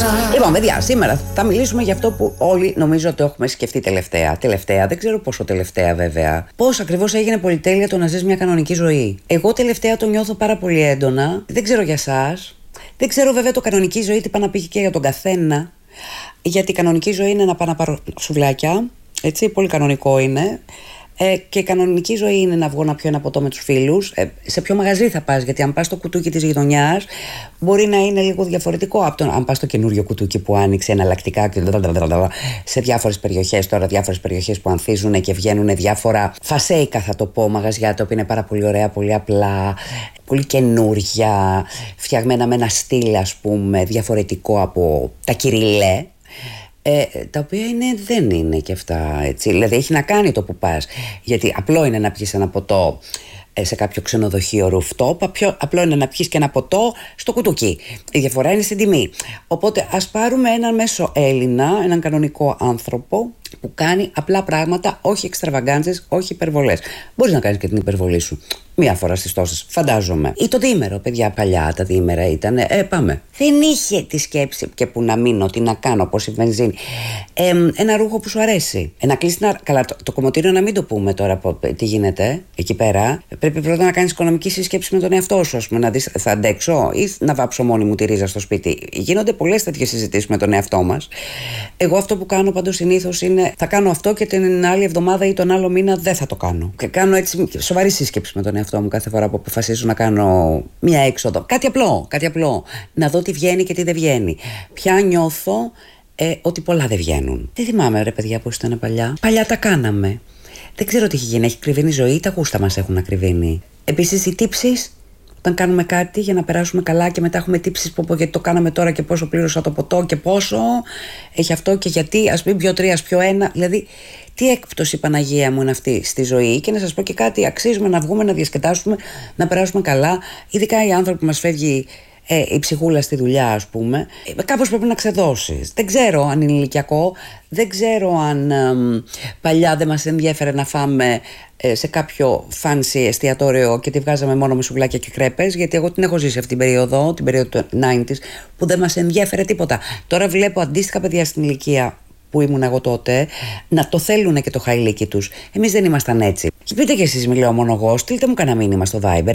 Λοιπόν, παιδιά, σήμερα θα μιλήσουμε για αυτό που όλοι νομίζω ότι το έχουμε σκεφτεί τελευταία. Τελευταία, δεν ξέρω πόσο τελευταία βέβαια. Πώς ακριβώς έγινε πολυτέλεια το να ζεις μια κανονική ζωή. Εγώ τελευταία το νιώθω πάρα πολύ έντονα. Δεν ξέρω για εσάς. Δεν ξέρω βέβαια το κανονική ζωή τι πάει να πει και για τον καθένα. Γιατί η κανονική ζωή είναι να πάω να πάρω σουβλάκια. Έτσι, πολύ κανονικό είναι. Και η κανονική ζωή είναι να βγω να πιω ένα ποτό με τους φίλους. Σε ποιο μαγαζί θα πας? Γιατί αν πας στο κουτούκι της γειτονιάς, μπορεί να είναι λίγο διαφορετικό από το αν πας στο καινούριο κουτούκι που άνοιξε εναλλακτικά και σε διάφορες περιοχές. Τώρα, διάφορες περιοχές που ανθίζουν και βγαίνουν διάφορα φασέικα, θα το πω, μαγαζιά τα οποία είναι πάρα πολύ ωραία, πολύ απλά, πολύ καινούρια, φτιαγμένα με ένα στυλ, ας πούμε, διαφορετικό από τα κυριλέ. Τα οποία δεν είναι και αυτά έτσι. Δηλαδή έχει να κάνει το που πας. Γιατί απλό είναι να πιεις ένα ποτό σε κάποιο ξενοδοχείο rooftop, απλό είναι να πιεις και ένα ποτό στο κουτούκι. Η διαφορά είναι στην τιμή. Οπότε ας πάρουμε έναν μέσο Έλληνα, έναν κανονικό άνθρωπο που κάνει απλά πράγματα, όχι εξτραβαγκάντζες, όχι υπερβολές. Μπορείς να κάνεις και την υπερβολή σου μία φορά στις τόσες, φαντάζομαι. Ή το διήμερο, παιδιά, παλιά τα διήμερα ήταν. Πάμε. Δεν είχε τη σκέψη και που να μείνω, τι να κάνω, πώς η βενζίνη. Ένα ρούχο που σου αρέσει. Να κλείσει. Καλά, το κομμωτήριο να μην το πούμε τώρα τι γίνεται εκεί πέρα. Πρέπει πρώτα να κάνεις οικονομική συσκέψη με τον εαυτό σου, ας πούμε, να δεις θα αντέξω ή να βάψω μόνη μου τη ρίζα στο σπίτι. Γίνονται πολλές τέτοιες συζητήσεις με τον εαυτό μας. Εγώ αυτό που κάνω πάντως συνήθως είναι θα κάνω αυτό και την άλλη εβδομάδα ή τον άλλο μήνα δεν θα το κάνω. Και κάνω έτσι σοβαρή σύσκεψη με τον εαυτό μου κάθε φορά που αποφασίζω να κάνω μία έξοδο. Κάτι απλό. Να δω τι βγαίνει και τι δεν βγαίνει. Πια νιώθω ότι πολλά δεν βγαίνουν. Δεν θυμάμαι, ρε παιδιά, πώς ήταν παλιά. Παλιά τα κάναμε. Δεν ξέρω τι έχει γίνει. Έχει κρυβίνει η ζωή ή τα γούστα μας έχουν ακριβίνει. Επίσης, οι τύψεις. Όταν κάνουμε κάτι για να περάσουμε καλά και μετά έχουμε τύψεις που γιατί το κάναμε τώρα και πόσο πλήρωσα το ποτό και πόσο έχει αυτό και γιατί, ας πει πιο 3, ας πιο 1. Δηλαδή, τι έκπτωση, Παναγία μου, είναι αυτή στη ζωή. Και να σας πω και κάτι, αξίζουμε να βγούμε, να διασκεδάσουμε, να περάσουμε καλά. Ειδικά οι άνθρωποι που μας φεύγει η ψυχούλα στη δουλειά, ας πούμε. Κάπως πρέπει να ξεδώσεις. Δεν ξέρω αν είναι ηλικιακό, δεν ξέρω αν παλιά δεν μας ενδιέφερε να φάμε σε κάποιο fancy εστιατόριο και τη βγάζαμε μόνο με σουβλάκια και κρέπες, γιατί εγώ την έχω ζήσει αυτή την περίοδο του 90s, που δεν μας ενδιέφερε τίποτα. Τώρα βλέπω αντίστοιχα παιδιά στην ηλικία που ήμουν εγώ τότε να το θέλουν και το χαϊλίκι τους. Εμείς δεν ήμασταν έτσι. Και πείτε και εσείς, μιλάω μόνο εγώ, στείλτε μου κανένα μήνυμα στο Viber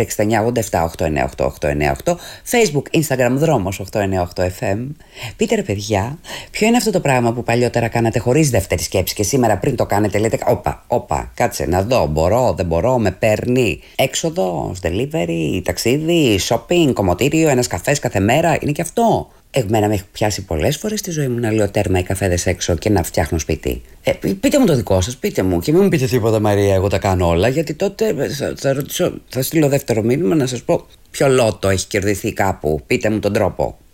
6987-898-898, Facebook, Instagram, Δρόμος 898FM. Πείτε, ρε παιδιά, ποιο είναι αυτό το πράγμα που παλιότερα κάνατε χωρίς δεύτερη σκέψη και σήμερα πριν το κάνετε λέτε όπα, κάτσε να δω, μπορώ, δεν μπορώ, με παίρνει έξοδο, delivery, ταξίδι, shopping, κομμωτήριο, ένας καφές κάθε μέρα, είναι και αυτό. Εμένα με έχει πιάσει πολλές φορές στη ζωή μου να λέω τέρμα οι καφέδες έξω και να φτιάχνω σπίτι. Πείτε μου το δικό σας, πείτε μου. Και μην μου πείτε τίποτα, Μαρία, εγώ τα κάνω όλα. Γιατί τότε θα στείλω δεύτερο μήνυμα να σας πω ποιο λότο έχει κερδιθεί κάπου. Πείτε μου τον τρόπο.